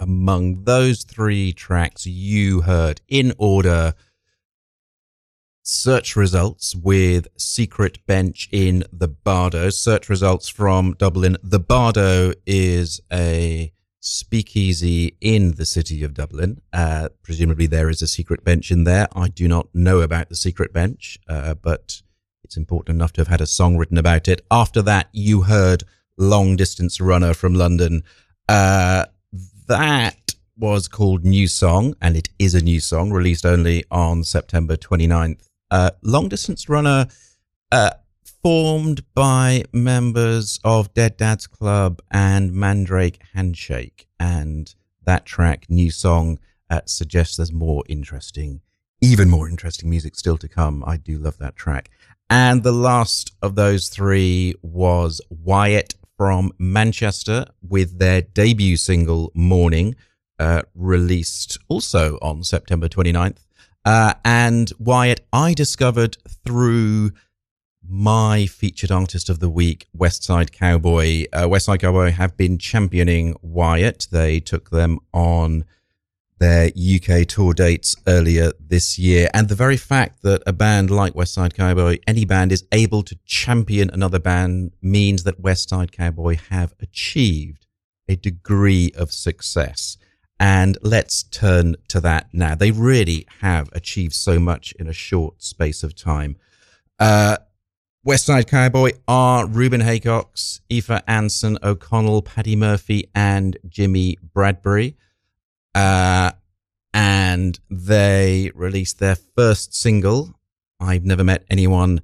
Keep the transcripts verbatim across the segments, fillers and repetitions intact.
among those three tracks you heard in order search results with Secret Bench in the Bardo. Search results from Dublin. The Bardo is a speakeasy in the city of Dublin. Uh, presumably there is a secret bench in there. I do not know about the secret bench, uh, but it's important enough to have had a song written about it. After that, you heard Long Distance Runner from London. Uh, that was called New Song, and it is a new song released only on September twenty-ninth. Uh, Long Distance Runner, uh, formed by members of Dead Dad's Club and Mandrake Handshake. And that track, New Song, uh, suggests there's more interesting, even more interesting music still to come. I do love that track. And the last of those three was Wyatt from Manchester with their debut single, Morning, uh, released also on September twenty-ninth. Uh, and Wyatt, I discovered through my featured artist of the week, Westside Cowboy. Uh, Westside Cowboy have been championing Wyatt. They took them on their U K tour dates earlier this year. And the very fact that a band like Westside Cowboy, any band, is able to champion another band means that Westside Cowboy have achieved a degree of success. And let's turn to that now. They really have achieved so much in a short space of time. Uh, Westside Cowboy are Ruben Haycox, Aoife Anson O'Connell, Paddy Murphy, and Jimmy Bradbury. Uh, and they released their first single, I've Never Met Anyone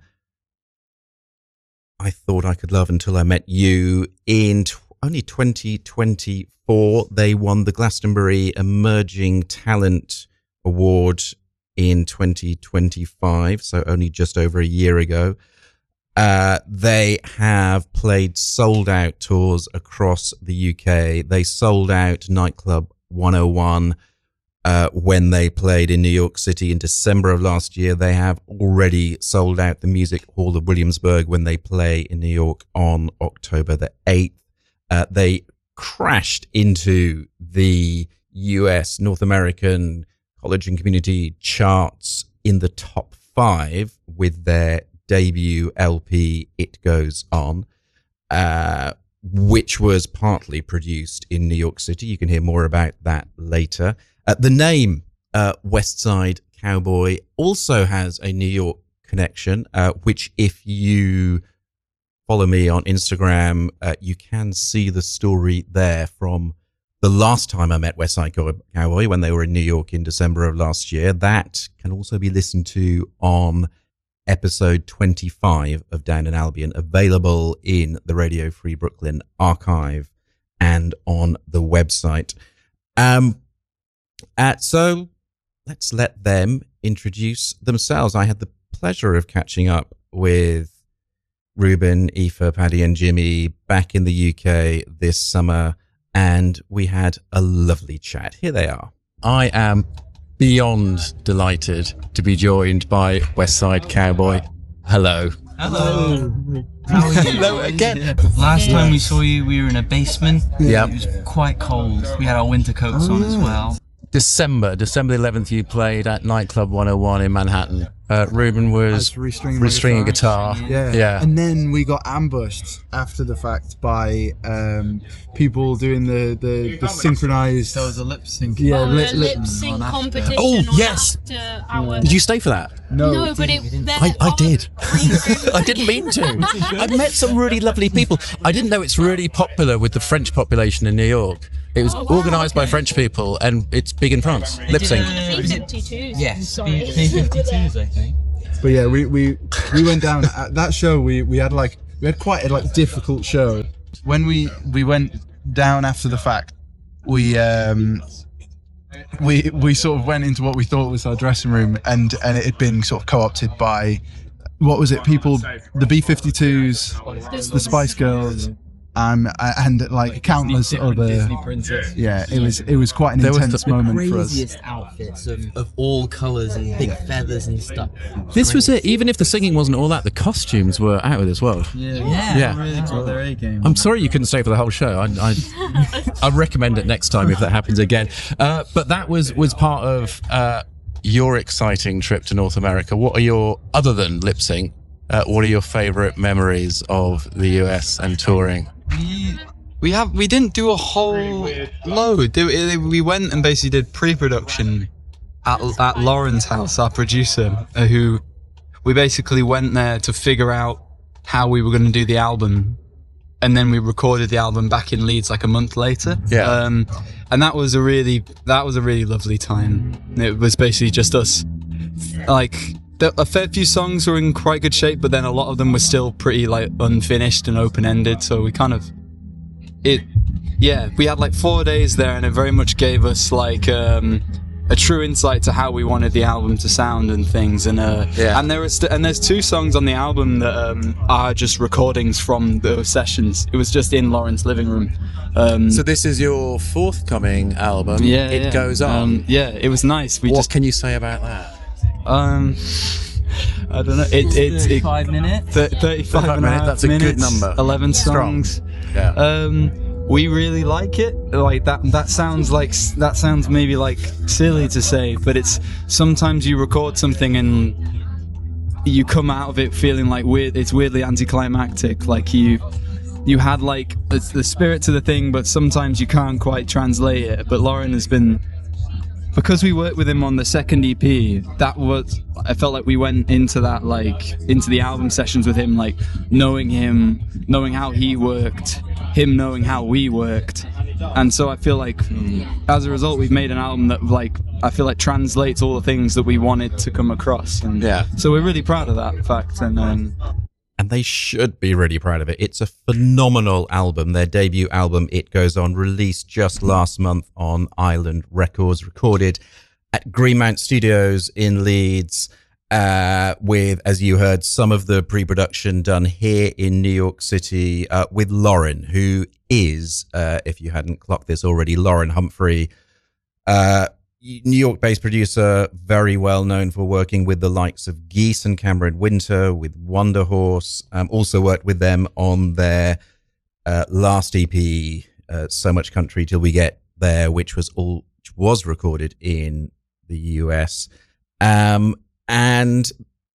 I Thought I Could Love Until I Met You, in t- only twenty twenty-four. They won the Glastonbury Emerging Talent Award in twenty twenty-five, so only just over a year ago. Uh, they have played sold-out tours across the U K. They sold out Nightclub one oh one uh, when they played in New York City in December of last year. They have already sold out the Music Hall of Williamsburg when they play in New York on October the eighth. Uh, they crashed into the U S North American college and community charts in the top five with their debut L P, It Goes On, uh, which was partly produced in New York City. You can hear more about that later. Uh, the name uh, Westside Cowboy also has a New York connection, uh, which if you follow me on Instagram, uh, you can see the story there from the last time I met Westside Cowboy when they were in New York in December of last year. That can also be listened to on episode twenty-five of Down in Albion, available in the Radio Free Brooklyn archive and on the website. Um, uh, so let's let them introduce themselves. I had the pleasure of catching up with Ruben, Aoife, Paddy and Jimmy back in the U K this summer, and we had a lovely chat. Here they are. I am beyond delighted to be joined by Westside Cowboy. Hello. Hello. How are you? Hello again. Last time we saw you, we were in a basement. Yeah. It was quite cold. We had our winter coats on as well. December, December the eleventh, you played at Nightclub one oh one in Manhattan. Uh, Ruben was restringing, restringing a guitar. Yeah. yeah. And then we got ambushed after the fact by um, people doing the, the, the synchronized... There was a lip sync. Yeah, oh, lip, a lip, lip sync competition. Oh, on yes. After our... Did you stay for that? No, No, but it, I, I did. I didn't mean to. I met some really lovely people. I didn't know it's really popular with the French population in New York. It was Oh, wow, organised by okay. French people, and it's big in France. Lip sync. B fifty-twos. Yes, B fifty-twos, I think. But yeah, we, we, we went down at that show. We, we had like we had quite a like difficult show. When we, we went down after the fact, we um we we sort of went into what we thought was our dressing room, and and it had been sort of co-opted by, what was it? People, the B fifty-twos, the Spice Girls, um, and like countless other Disney princess. Yeah, it was it was quite an There was intense the moment for us. Craziest outfits of, of all colours and big feathers and stuff. This was it. Even if the singing wasn't all that, the costumes were out of this world. Yeah, Yeah. Yeah. really got their A game. I'm sorry you couldn't stay for the whole show. I, I, I'd recommend it next time if that happens again. Uh, but that was was part of uh, your exciting trip to North America. What are your, other than lip sync, uh, what are your favourite memories of the U S and touring? We, we have we didn't do a whole load. Do- We went and basically did pre-production at at Lauren's house, our producer, uh, who we basically went there to figure out how we were going to do the album, and then we recorded the album back in Leeds like a month later. Yeah. Um, and that was a really that was a really lovely time. It was basically just us, like. The, a fair few songs were in quite good shape, but then a lot of them were still pretty like unfinished and open-ended. So we kind of, it, yeah, we had like four days there, and it very much gave us like um, a true insight to how we wanted the album to sound and things. And uh, Yeah. and there was st- and there's two songs on the album that um, are just recordings from those sessions. It was just in Lauren's living room. Um, So this is your forthcoming album. yeah, It yeah. goes on. Um, yeah, it was nice. We what just can you say about that? um, I don't know. It it, it Five minutes. Th- thirty-five and a minutes, half that's a good minutes, number. eleven Strong. songs. Yeah. Um, we really like it. Like that. That sounds like that sounds maybe like silly to say, but it's sometimes you record something and you come out of it feeling like weird. It's weirdly anticlimactic. Like you. You had like the, the spirit to the thing, but sometimes you can't quite translate it. But Lauren has been, because we worked with him on the second E P, that was, I felt like we went into that, like, into the album sessions with him, like, knowing him, knowing how he worked, him knowing how we worked. And so I feel like, as a result, we've made an album that, like, I feel like translates all the things that we wanted to come across. And Yeah. so we're really proud of that fact. And, um, And they should be really proud of it. It's a phenomenal album. Their debut album, It Goes On, released just last month on Island Records, recorded at Greenmount Studios in Leeds, uh, with, as you heard, some of the pre-production done here in New York City uh, with Lauren, who is, uh, if you hadn't clocked this already, Lauren Humphrey, uh, New York-based producer, very well known for working with the likes of Geese and Cameron Winter, with Wonder Horse. Um, also worked with them on their uh, last E P, uh, So Much Country Till We Get There, which was all which was recorded in the U S. Um, and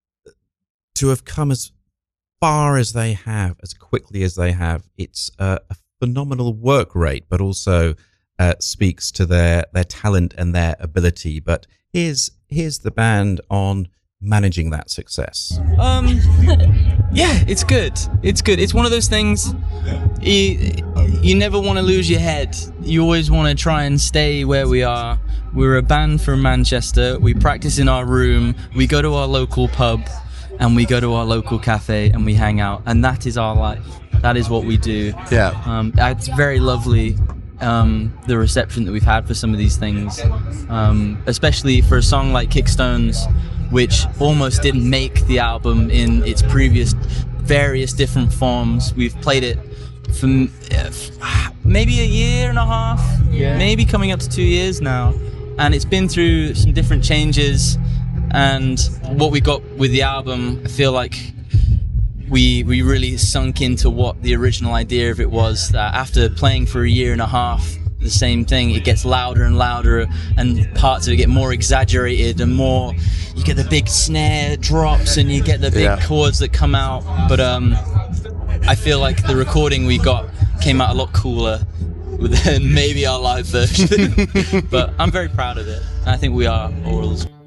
to have come as far as they have, as quickly as they have, it's uh, a phenomenal work rate, but also Uh, speaks to their their talent and their ability. But here's here's the band on managing that success. Um, yeah, it's good. It's good. It's one of those things. You, you never want to lose your head. You always want to try and stay where we are. We're a band from Manchester. We practice in our room. We go to our local pub, and we go to our local cafe, and we hang out. And that is our life. That is what we do. Yeah. Um, it's very lovely. Um, the reception that we've had for some of these things, um, especially for a song like Kickstones, which almost didn't make the album in its previous various different forms. We've played it for uh, maybe a year and a half, yeah. maybe coming up to two years now, and it's been through some different changes. And what we got with the album, I feel like we we really sunk into what the original idea of it was, that after playing for a year and a half the same thing, it gets louder and louder, and parts of it get more exaggerated and more, you get the big snare drops and you get the big Yeah. chords that come out. But um I feel like the recording we got came out a lot cooler than maybe our live version. But I'm very proud of it, and I think we are, Orals.